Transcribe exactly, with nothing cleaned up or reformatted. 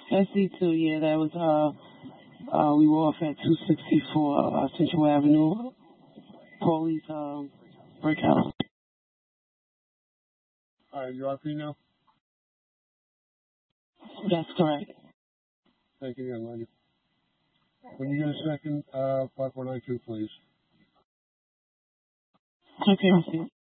S D two, yeah, that was, uh, uh, we were off at two sixty-four uh, Central Avenue. Police, um, breakout. All right, you R P now? That's correct. Thank you, young lady. When you get a second, uh, five four nine two, please. Okay, I see.